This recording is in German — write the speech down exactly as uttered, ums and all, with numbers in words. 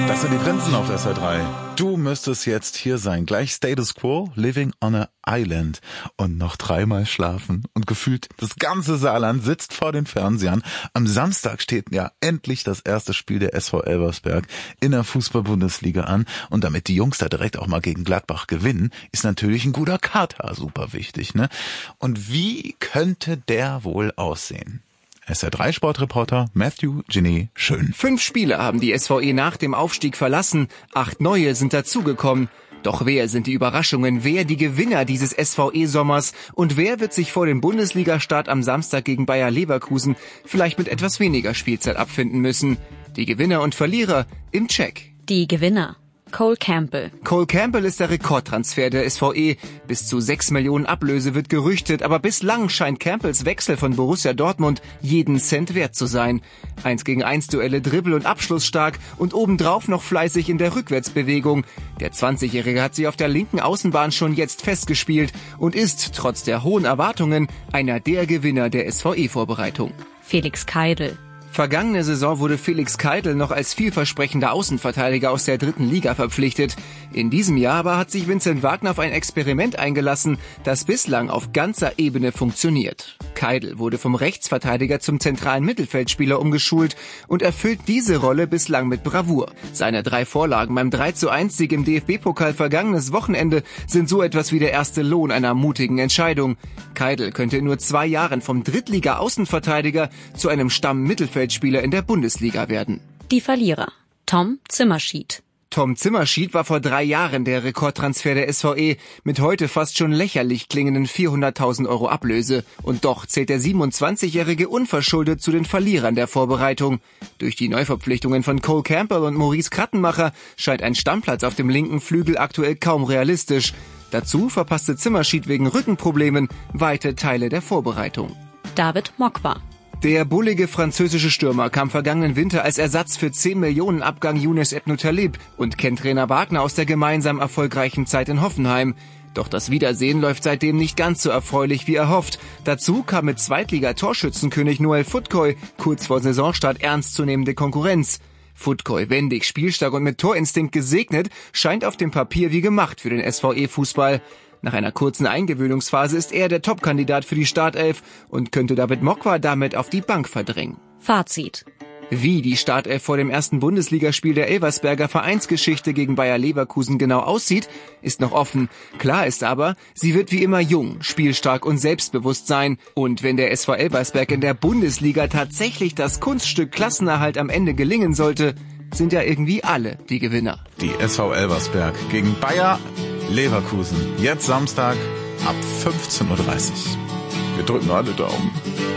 Das sind die Prinzen auf S R drei. Du müsstest jetzt hier sein. Gleich Status Quo, Living on a Island. Und noch dreimal schlafen. Und gefühlt das ganze Saarland sitzt vor den Fernsehern. Am Samstag steht ja endlich das erste Spiel der S V Elversberg in der Fußball-Bundesliga an. Und damit die Jungs da direkt auch mal gegen Gladbach gewinnen, ist natürlich ein guter Kater super wichtig, ne? Und wie könnte der wohl aussehen? S R drei Sportreporter Matthew Genet Schön. Fünf Spieler haben die S V E nach dem Aufstieg verlassen, acht neue sind dazugekommen. Doch wer sind die Überraschungen, wer die Gewinner dieses S V E-Sommers und wer wird sich vor dem Bundesliga-Start am Samstag gegen Bayer Leverkusen vielleicht mit etwas weniger Spielzeit abfinden müssen? Die Gewinner und Verlierer im Check. Die Gewinner. Cole Campbell. Cole Campbell ist der Rekordtransfer der S V E. Bis zu sechs Millionen Ablöse wird gerüchtet, aber bislang scheint Campbells Wechsel von Borussia Dortmund jeden Cent wert zu sein. eins gegen eins Duelle, Dribbel und Abschluss stark und obendrauf noch fleißig in der Rückwärtsbewegung. Der zwanzigjährige hat sich auf der linken Außenbahn schon jetzt festgespielt und ist, trotz der hohen Erwartungen, einer der Gewinner der S V E-Vorbereitung. Felix Keidl. Vergangene Saison wurde Felix Keidl noch als vielversprechender Außenverteidiger aus der dritten Liga verpflichtet. In diesem Jahr aber hat sich Vincent Wagner auf ein Experiment eingelassen, das bislang auf ganzer Ebene funktioniert. Keidl wurde vom Rechtsverteidiger zum zentralen Mittelfeldspieler umgeschult und erfüllt diese Rolle bislang mit Bravour. Seine drei Vorlagen beim drei zu eins Sieg im D F B-Pokal vergangenes Wochenende sind so etwas wie der erste Lohn einer mutigen Entscheidung. Keidl könnte in nur zwei Jahren vom Drittliga-Außenverteidiger zu einem Stamm-Mittelfeldspieler in der Bundesliga werden. Die Verlierer. Tom Zimmerschied. Tom Zimmerschied war vor drei Jahren der Rekordtransfer der S V E mit heute fast schon lächerlich klingenden vierhunderttausend Euro Ablöse. Und doch zählt der siebenundzwanzigjährige unverschuldet zu den Verlierern der Vorbereitung. Durch die Neuverpflichtungen von Cole Campbell und Maurice Krattenmacher scheint ein Stammplatz auf dem linken Flügel aktuell kaum realistisch. Dazu verpasste Zimmerschied wegen Rückenproblemen weite Teile der Vorbereitung. David Mokwa. Der bullige französische Stürmer kam vergangenen Winter als Ersatz für zehn Millionen Abgang Younes Ebnou Talib und kennt Trainer Wagner aus der gemeinsam erfolgreichen Zeit in Hoffenheim. Doch das Wiedersehen läuft seitdem nicht ganz so erfreulich wie erhofft. Dazu kam mit Zweitliga-Torschützenkönig Noël Foutkoy kurz vor Saisonstart ernstzunehmende Konkurrenz. Foutkoy, wendig, spielstark und mit Torinstinkt gesegnet, scheint auf dem Papier wie gemacht für den S V E-Fußball. Nach einer kurzen Eingewöhnungsphase ist er der Topkandidat für die Startelf und könnte David Mokwa damit auf die Bank verdrängen. Fazit. Wie die Startelf vor dem ersten Bundesligaspiel der Elversberger Vereinsgeschichte gegen Bayer Leverkusen genau aussieht, ist noch offen. Klar ist aber, sie wird wie immer jung, spielstark und selbstbewusst sein. Und wenn der S V Elversberg in der Bundesliga tatsächlich das Kunststück Klassenerhalt am Ende gelingen sollte, sind ja irgendwie alle die Gewinner. Die S V Elversberg gegen Bayer Leverkusen. Jetzt Samstag ab fünfzehn Uhr dreißig. Wir drücken alle Daumen.